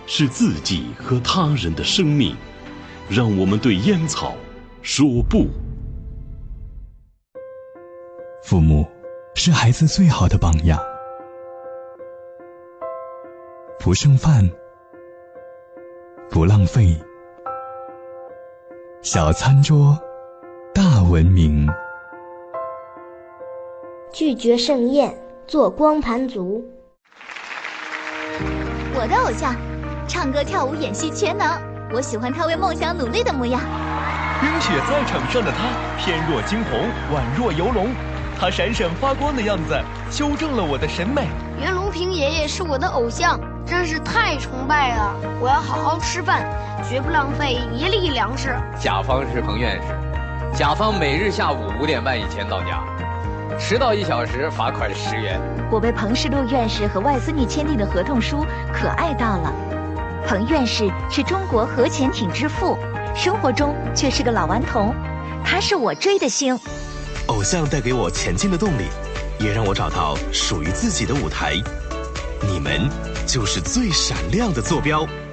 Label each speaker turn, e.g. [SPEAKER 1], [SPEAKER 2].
[SPEAKER 1] 是自己和他人的生命，让我们对烟草说不。
[SPEAKER 2] 父母是孩子最好的榜样，不剩饭，不浪费，小餐桌，大文明。
[SPEAKER 3] 拒绝盛宴，做光盘族。
[SPEAKER 4] 我的偶像，唱歌跳舞演戏全能，我喜欢他为梦想努力的模样。
[SPEAKER 5] 冰雪在场上的他，翩若惊鸿，宛若游龙，他闪闪发光的样子修正了我的审美。
[SPEAKER 6] 袁隆平爷爷是我的偶像，真是太崇拜了！我要好好吃饭，绝不浪费一粒粮食。
[SPEAKER 7] 甲方是彭院士，甲方每日下午5点半以前到家，迟到1小时罚款10元。
[SPEAKER 4] 我被彭世禄院士和外孙女签订的合同书可爱到了。彭院士是中国核潜艇之父，生活中却是个老顽童，他是我追的星。
[SPEAKER 8] 偶像带给我前进的动力，也让我找到属于自己的舞台。你们就是最闪亮的坐标。